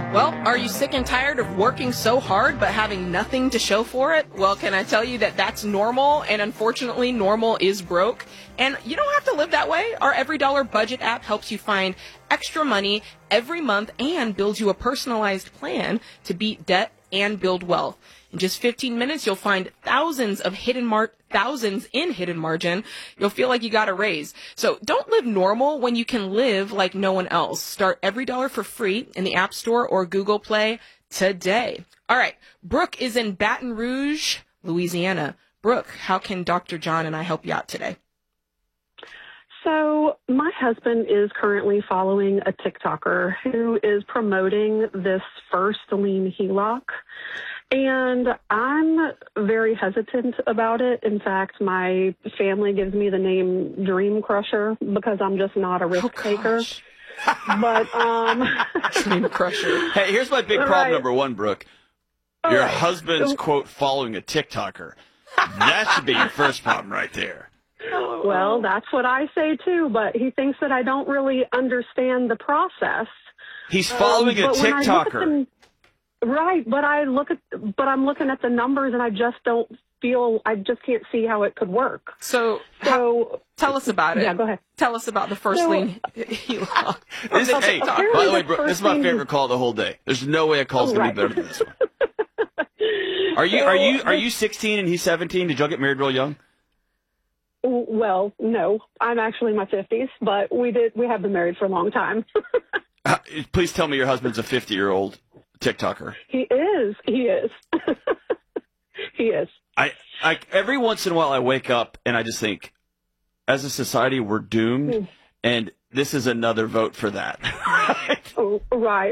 Well, are you sick and tired of working so hard but having nothing to show for it? Well, can I tell you that that's normal, and unfortunately, normal is broke. And you don't have to live that way. Our EveryDollar budget app helps you find extra money every month and builds you a personalized plan to beat debt and build wealth. In just 15 minutes, you'll find thousands in hidden margin. You'll feel like you got a raise. So don't live normal when you can live like no one else. Start EveryDollar for free in the App Store or Google Play today. All right. Brooke is in Baton Rouge, Louisiana. Brooke, how can Dr. John and I help you out today? So my husband is currently following a TikToker who is promoting this first lien HELOC. And I'm very hesitant about it. In fact, my family gives me the name Dream Crusher because I'm just not a risk taker. But Dream Crusher. Hey, here's my big problem, Right. number one, Brooke. All Your right. husband's, quote, following a TikToker. That should be your first problem right there. Well, that's what I say too, but he thinks that I don't really understand the process. He's following a But when I look at TikToker. them- Right, but I'm looking at the numbers and I just can't see how it could work. So tell us about it. Yeah, go ahead. Tell us about the first lien HELOC. Hey, by the way, Brooke, this is my first favorite call of the whole day. There's no way a call's going to be Right. better than this one. Are you 16 and he's 17? Did y'all get married real young? Well, no, I'm actually in my 50s, but we have been married for a long time. Please tell me your husband's a 50-year-old TikToker. He is. He is. I every once in a while I wake up and I just think, as a society, we're doomed, and this is another vote for that. Oh, right.